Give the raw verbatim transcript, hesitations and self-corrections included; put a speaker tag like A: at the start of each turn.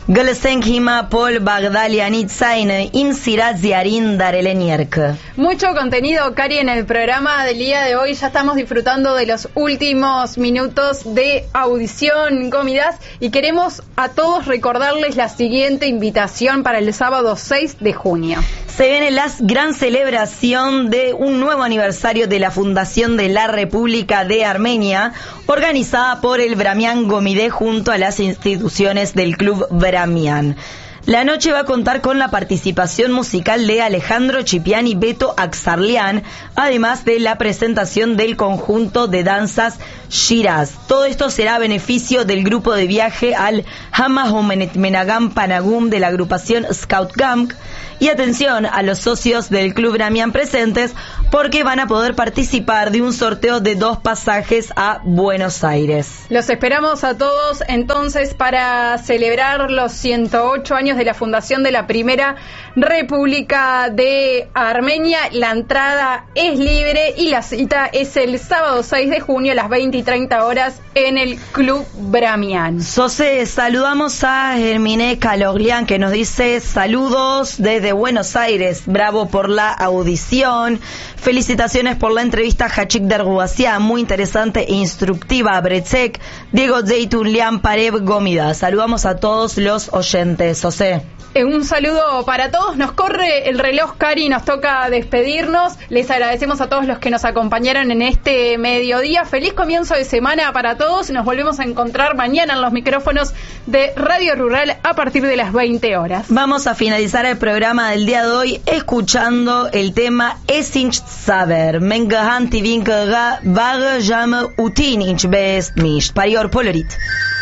A: Galesenkhima Paul Bagdalianitzain Imsirat Ziarin Darelenierk.
B: Mucho contenido, Cari, en el programa del día de hoy. Ya estamos disfrutando de los últimos minutos de audición Gómidas y queremos a todos recordarles la siguiente invitación para el sábado seis de junio.
A: Se viene la gran celebración de un nuevo aniversario de la Fundación de la República de Armenia, organizada por el Bramian Gomide junto a las instituciones del Club Bramian. La noche va a contar con la participación musical de Alejandro Chipián y Beto Axarlián, además de la presentación del conjunto de danzas Shiraz. Todo esto será a beneficio del grupo de viaje al Hamahomenetmenagam Panagum de la agrupación Scout Camp. Y atención a los socios del Club Bramian presentes, porque van a poder participar de un sorteo de dos pasajes a Buenos Aires.
B: Los esperamos a todos entonces para celebrar los ciento ocho años de la fundación de la Primera República de Armenia. La entrada es libre y la cita es el sábado seis de junio a las veinte y treinta horas en el Club Bramian.
A: Sose, saludamos a Hermine Caloglian, que nos dice saludos desde Buenos Aires, bravo por la audición, felicitaciones por la entrevista Hachik Derguasia, muy interesante e instructiva. Brechek, Diego Zeytun, Lian Parev Gómida, saludamos a todos los oyentes. José.
B: Un saludo para todos. Nos corre el reloj, Cari, nos toca despedirnos. Les agradecemos a todos los que nos acompañaron en este mediodía. Feliz comienzo de semana para todos. Nos volvemos a encontrar mañana en los micrófonos de Radio Rural a partir de las veinte horas.
A: Vamos a finalizar el programa del día de hoy escuchando el tema Esinch Saber. Mengahan Tivinkaga Vaga Jam Utin Inch Best Mish. Parior Polorit.